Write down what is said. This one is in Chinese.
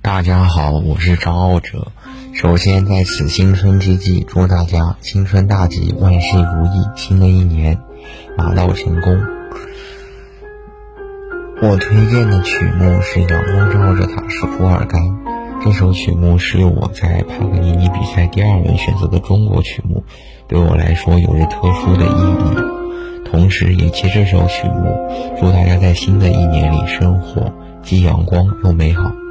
大家好，我是张傲者。首先在此新春之际，祝大家新春大吉，万事如意，新的一年马到成功。我推荐的曲目是《阳光照着塔什库尔干》，这首曲目是我在帕格尼尼比赛第2轮选择的中国曲目，对我来说有着特殊的意义。同时也借这首曲目祝大家在新的一年里生活既阳光又美好。